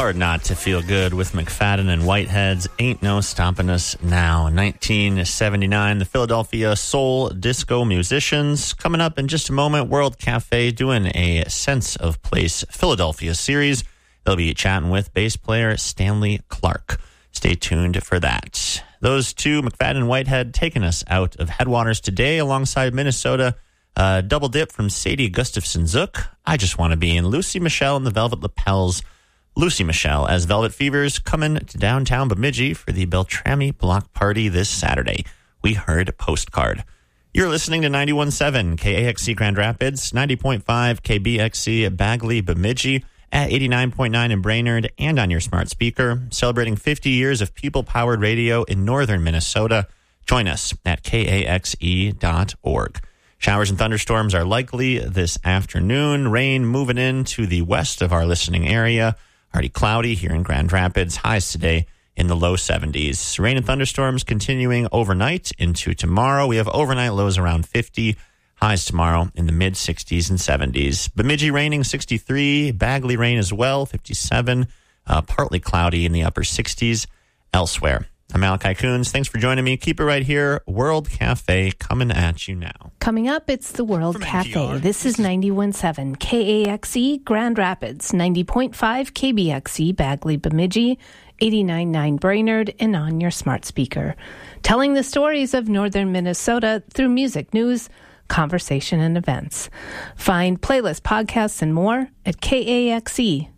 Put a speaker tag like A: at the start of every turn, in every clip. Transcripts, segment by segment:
A: Hard not to feel good with McFadden and Whitehead's Ain't No Stopping Us Now. 1979, the Philadelphia Soul Disco Musicians. Coming up in just a moment, World Cafe doing a Sense of Place Philadelphia series. They'll be chatting with bass player Stanley Clark. Stay tuned for that. Those two, McFadden and Whitehead, taking us out of Headwaters today alongside Minnesota. Double dip from Sadie Gustafson-Zook. I Just Want to Be in Lucy Michelle and the Velvet Lapels. Lucy Michelle as Velvet Fevers coming to downtown Bemidji for the Beltrami Block Party this Saturday. We heard Postcard. You're listening to 91.7 KAXC Grand Rapids, 90.5 KBXC Bagley Bemidji, at 89.9 in Brainerd, and on your smart speaker, celebrating 50 years of people-powered radio in northern Minnesota. Join us at kaxe.org. Showers and thunderstorms are likely this afternoon. Rain moving into the west of our listening area. Already cloudy here in Grand Rapids. Highs today in the low 70s. Rain and thunderstorms continuing overnight into tomorrow. We have overnight lows around 50. Highs tomorrow in the mid 60s and 70s. Bemidji raining 63. Bagley rain as well, 57. Partly cloudy in the upper 60s elsewhere. I'm Malachi Coons. Thanks for joining me. Keep it right here. World Cafe coming at you now.
B: Coming up, it's the World
A: From
B: Cafe.
A: NPR.
B: This is 91.7 KAXE Grand Rapids, 90.5 KBXE Bagley Bemidji, 89.9 Brainerd, and on your smart speaker. Telling the stories of northern Minnesota through music, news, conversation, and events. Find playlists, podcasts, and more at kaxe.org.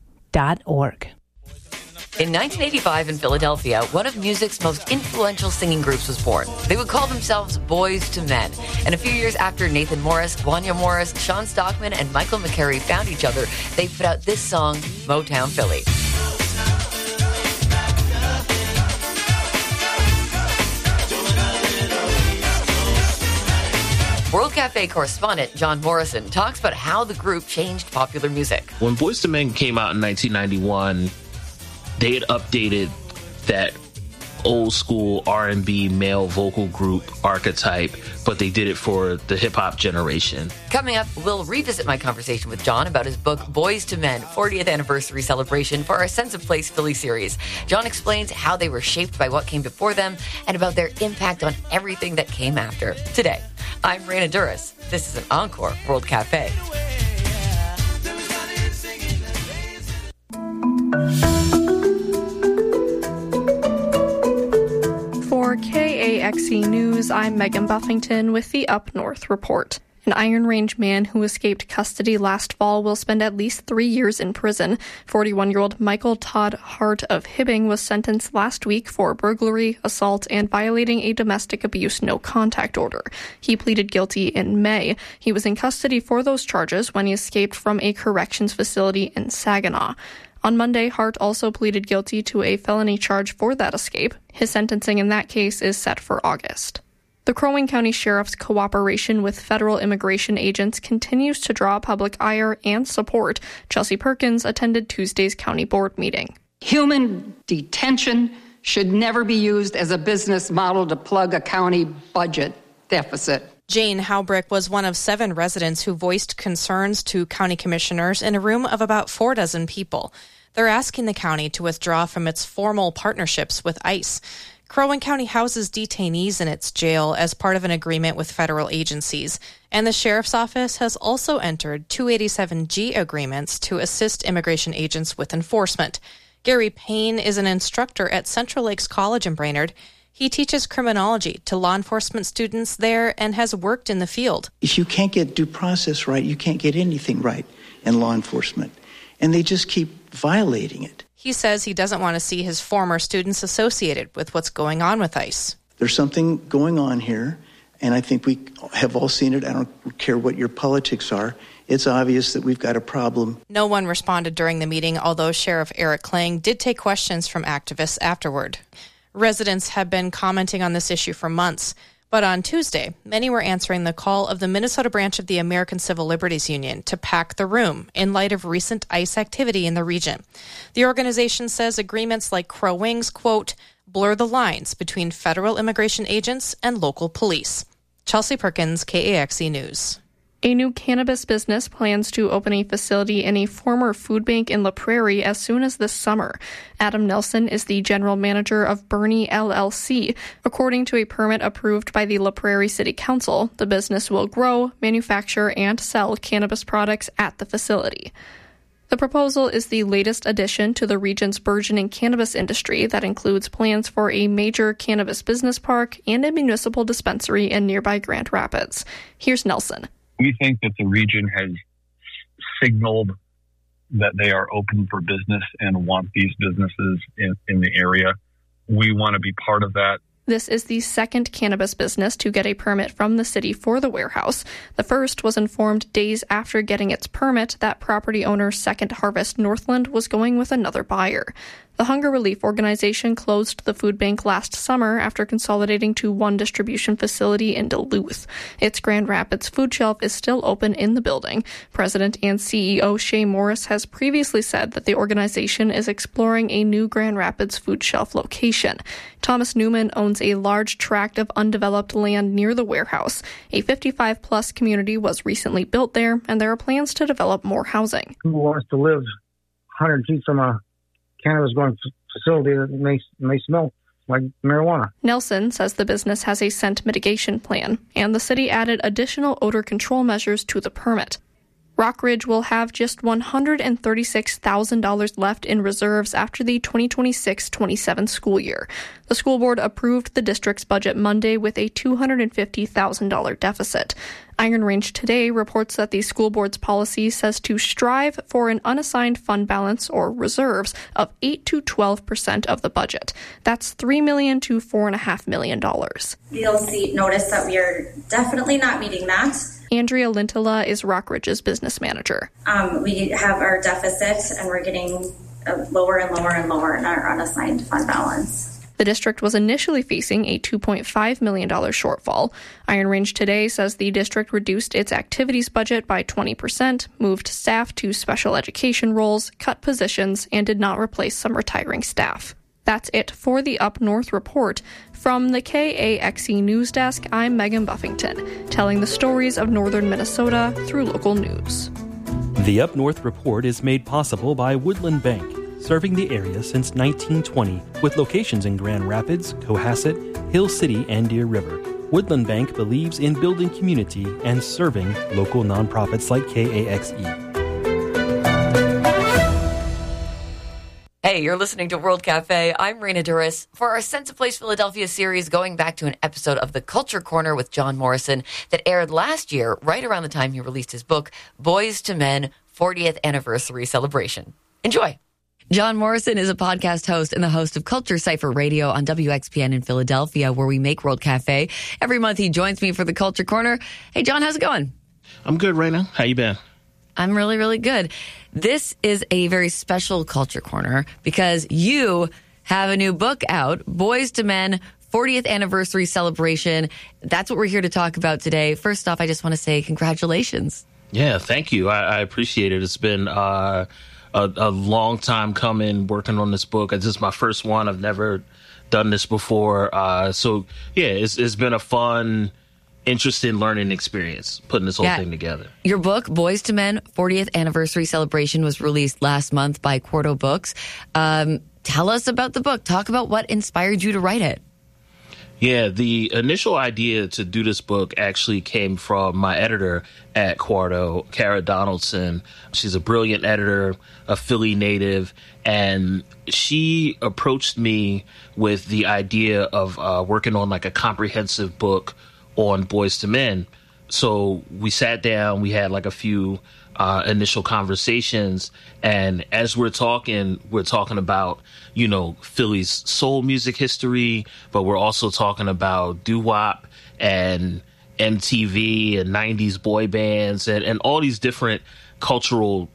C: In 1985 in Philadelphia, one of music's most influential singing groups was born. They would call themselves Boys to Men. And a few years after Nathan Morris, Wanya Morris, Sean Stockman, and Michael McCary found each other, they put out this song, Motown Philly. World Cafe correspondent John Morrison talks about how the group changed popular music.
D: When Boyz II Men came out in 1991, they had updated that old school R&B male vocal group archetype, but they did it for the hip-hop generation.
C: Coming up, we'll revisit my conversation with John about his book, Boys to Men, 40th Anniversary Celebration for our Sense of Place Philly series. John explains how they were shaped by what came before them and about their impact on everything that came after. Today, I'm Raina Duras. This is an Encore World Cafe.
E: For KAXE News, I'm Megan Buffington with the Up North Report. An Iron Range man who escaped custody last fall will spend at least 3 years in prison. 41-year-old Michael Todd Hart of Hibbing was sentenced last week for burglary, assault, and violating a domestic abuse no-contact order. He pleaded guilty in May. He was in custody for those charges when he escaped from a corrections facility in Saginaw. On Monday, Hart also pleaded guilty to a felony charge for that escape. His sentencing in that case is set for August. The Crow Wing County Sheriff's cooperation with federal immigration agents continues to draw public ire and support. Chelsea Perkins attended Tuesday's county board meeting.
F: Human detention should never be used as a business model to plug a county budget deficit.
G: Jane Haubrick was one of 7 residents who voiced concerns to county commissioners in a room of about 4 dozen people. They're asking the county to withdraw from its formal partnerships with ICE. Crow Wing County houses detainees in its jail as part of an agreement with federal agencies, and the Sheriff's Office has also entered 287G agreements to assist immigration agents with enforcement. Gary Payne is an instructor at Central Lakes College in Brainerd. He teaches criminology to law enforcement students there and has worked in the field.
H: If you can't get due process right, you can't get anything right in law enforcement. And they just keep violating it.
G: He says he doesn't want to see his former students associated with what's going on with ICE.
H: There's something going on here, and I think we have all seen it. I don't care what your politics are. It's obvious that we've got a problem.
G: No one responded during the meeting, although Sheriff Eric Kling did take questions from activists afterward. Residents have been commenting on this issue for months, but on Tuesday, many were answering the call of the Minnesota branch of the American Civil Liberties Union to pack the room in light of recent ICE activity in the region. The organization says agreements like Crow Wing's, quote, blur the lines between federal immigration agents and local police. Chelsea Perkins, KAXE News.
E: A new cannabis business plans to open a facility in a former food bank in La Prairie as soon as this summer. Adam Nelson is the general manager of Bernie LLC. According to a permit approved by the La Prairie City Council, the business will grow, manufacture, and sell cannabis products at the facility. The proposal is the latest addition to the region's burgeoning cannabis industry that includes plans for a major cannabis business park and a municipal dispensary in nearby Grand Rapids. Here's Nelson.
I: We think that the region has signaled that they are open for business and want these businesses in the area. We want to be part of that.
E: This is the second cannabis business to get a permit from the city for the warehouse. The first was informed days after getting its permit that property owner Second Harvest Northland was going with another buyer. The Hunger Relief Organization closed the food bank last summer after consolidating to one distribution facility in Duluth. Its Grand Rapids food shelf is still open in the building. President and CEO Shay Morris has previously said that the organization is exploring a new Grand Rapids food shelf location. Thomas Newman owns a large tract of undeveloped land near the warehouse. A 55-plus community was recently built there, and there are plans to develop more housing.
J: Who wants to live 100 feet from a cannabis-growing facility that may smell like marijuana?
E: Nelson says the business has a scent mitigation plan, and the city added additional odor control measures to the permit. Rockridge will have just $136,000 left in reserves after the 2026-27 school year. The school board approved the district's budget Monday with a $250,000 deficit. Iron Range Today reports that the school board's policy says to strive for an unassigned fund balance or reserves of 8 to 12% of the budget. That's $3 million to $4.5 million.
K: You'll see notice that we are definitely not meeting that.
E: Andrea Lintola is Rockridge's business manager.
K: We have our deficit, and we're getting lower and lower and lower in our unassigned fund balance.
E: The district was initially facing a $2.5 million shortfall. Iron Range Today says the district reduced its activities budget by 20%, moved staff to special education roles, cut positions, and did not replace some retiring staff. That's it for the Up North Report. From the KAXE News Desk, I'm Megan Buffington, telling the stories of northern Minnesota through local news.
L: The Up North Report is made possible by Woodland Bank, serving the area since 1920, with locations in Grand Rapids, Cohasset, Hill City, and Deer River. Woodland Bank believes in building community and serving local nonprofits like KAXE.
C: Hey, you're listening to World Cafe. I'm Raina Duras for our Sense of Place Philadelphia series, going back to an episode of The Culture Corner with John Morrison that aired last year, right around the time he released his book, Boys to Men, 40th Anniversary Celebration. Enjoy. John Morrison is a podcast host and the host of Culture Cypher Radio on WXPN in Philadelphia, where we make World Cafe. Every month he joins me for The Culture Corner. Hey, John, how's it going?
D: I'm good, Raina. How you been?
C: I'm really, really good. This is a very special Culture Corner because you have a new book out, Boys to Men, 40th Anniversary Celebration. That's what we're here to talk about today. First off, I just want to say congratulations.
D: Yeah, thank you. I appreciate it. It's been a long time coming working on this book. This is my first one. I've never done this before. So, yeah, it's been a fun, interesting learning experience putting this whole thing together.
C: Your book, Boys to Men, 40th Anniversary Celebration, was released last month by Quarto Books. Tell us about the book. Talk about what inspired you to write it.
D: Yeah, the initial idea to do this book actually came from my editor at Quarto, Kara Donaldson. She's a brilliant editor, a Philly native, and she approached me with the idea of working on like a comprehensive book on Boys to Men. So we sat down, we had like a few initial conversations, and as we're talking about, you know, Philly's soul music history, but we're also talking about doo-wop and MTV and 90s boy bands and all these different cultural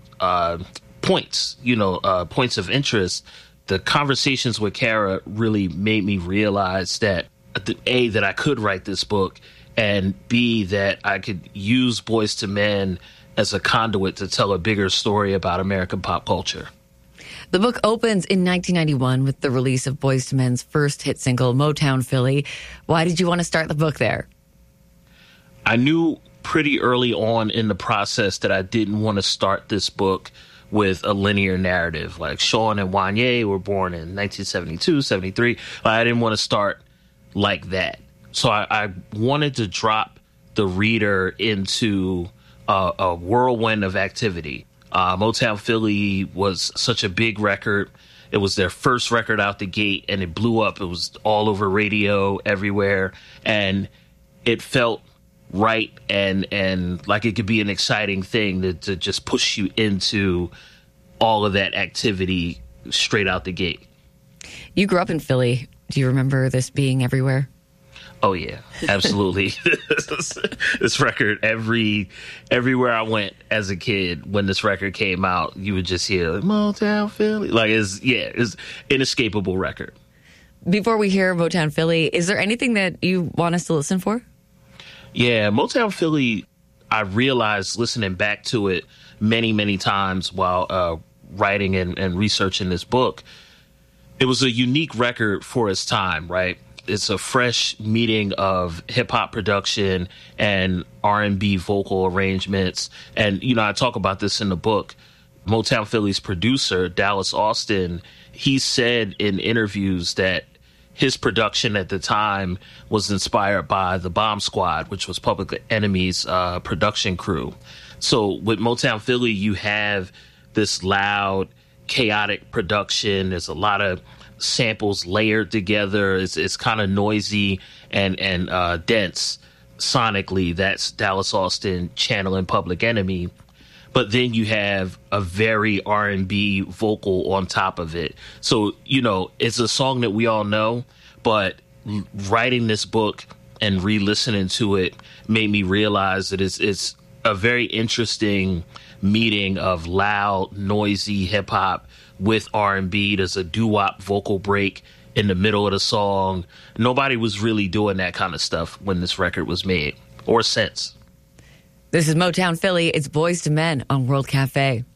D: points, points of interest. The conversations with Kara really made me realize that A, that I could write this book, and B, that I could use Boys to Men as a conduit to tell a bigger story about American pop culture.
C: The book opens in 1991 with the release of Boys to Men's first hit single, Motown Philly. Why did you want to start the book there?
D: I knew pretty early on in the process that I didn't want to start this book with a linear narrative. Like Sean and Wanye were born in 1972, 73. I didn't want to start like that. So I wanted to drop the reader into a whirlwind of activity. Motown Philly was such a big record. It was their first record out the gate, and it blew up. It was all over radio, everywhere. And it felt right and like it could be an exciting thing to just push you into all of that activity straight out the gate.
C: You grew up in Philly. Do you remember this being everywhere?
D: Oh, yeah, absolutely. This record, everywhere I went as a kid, when this record came out, you would just hear like, Motown Philly. Like, it's inescapable record.
C: Before we hear Motown Philly, is there anything that you want us to listen for?
D: Yeah, Motown Philly, I realized listening back to it many, many times while writing and researching this book, it was a unique record for its time, right? It's a fresh meeting of hip hop production and R&B vocal arrangements. And, you know, I talk about this in the book. Motown Philly's producer, Dallas Austin, he said in interviews that his production at the time was inspired by the Bomb Squad, which was Public Enemy's production crew. So with Motown Philly, you have this loud, chaotic production. There's a lot of samples layered together. It's kind of noisy and dense sonically. That's Dallas Austin channeling Public Enemy. But then you have a very R&B vocal on top of it. So, you know, it's a song that we all know, but writing this book and re-listening to it made me realize that it's a very interesting meeting of loud, noisy hip-hop with R&B. There's a doo-wop vocal break in the middle of the song. Nobody was really doing that kind of stuff when this record was made, or since.
C: This is Motown Philly. It's Boys to Men on World Cafe.